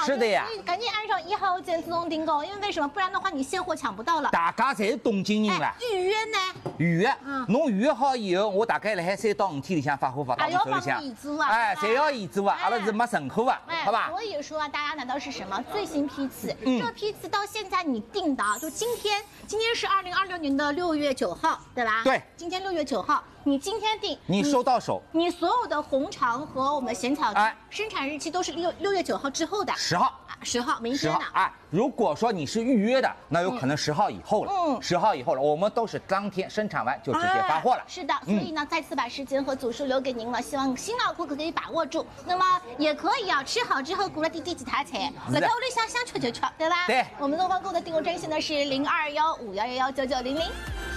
是的呀， 所以赶紧按照1号键自动订购，因为为什么？不然的话你现货抢不到了。 大家侪是东京人啦。 预约呢？ 预约，侬预约好以后，我大概辣海3到5天里向发货发到手里向。侪要延租啊，阿拉是没任何啊，好吧？ 所以说大家拿到是什么最新批次？这批次到现在你订的，就今天是2026年的6月9号，对吧？ 对， 今天6月9号，你今天订， 你收到手， 你所有的红肠和我们咸草生产日期都是6月9号之后的 10号 ，10号，明天的。 如果说你是预约的，那有可能10号以后了。10号以后了，我们都是当天生产完就直接发货了。 是的，所以呢，再次把时间和组数留给您了，希望新老顾客可以把握住。那么也可以吃好之后鼓了滴几台菜，在屋里想吃就吃，对吧？ 对。 我们东方购的订购专线呢是0215119900。